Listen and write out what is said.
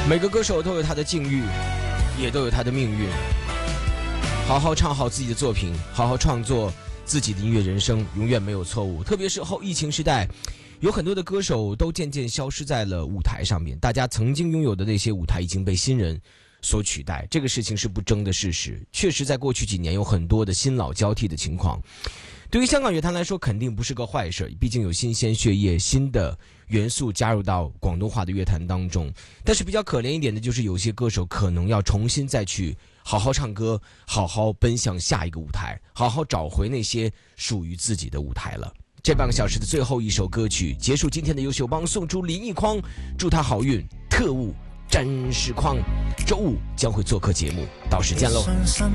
每个歌手都有他的境遇，也都有他的命运。好好唱好自己的作品，好好创作自己的音乐人生，永远没有错误。特别是后疫情时代，有很多的歌手都渐渐消失在了舞台上面，大家曾经拥有的那些舞台已经被新人所取代，这个事情是不争的事实。确实在过去几年有很多的新老交替的情况，对于香港乐坛来说肯定不是个坏事，毕竟有新鲜血液、新的元素加入到广东话的乐坛当中。但是比较可怜一点的就是有些歌手可能要重新再去好好唱歌，好好奔向下一个舞台，好好找回那些属于自己的舞台了。这半个小时的最后一首歌曲结束今天的优秀帮，送出林奕匡，祝他好运。特务詹世匡周五将会做客节目，到时见喽。